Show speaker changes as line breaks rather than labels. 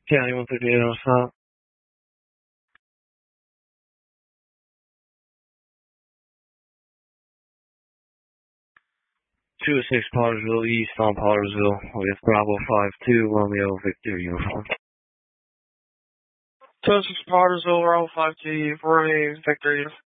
County 138 on stop. 206 Pottersville East on Pottersville with Bravo 52 Romeo Victor uniform.
206 Pottersville, Bravo 52 Romeo Victor uniform.